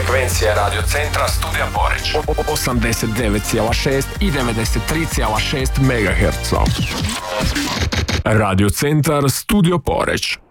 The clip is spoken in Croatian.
frekvencija Radio Centra Studija Poreć. 89,6 i 93,6 MHz. Radio Centar Studio Poreć.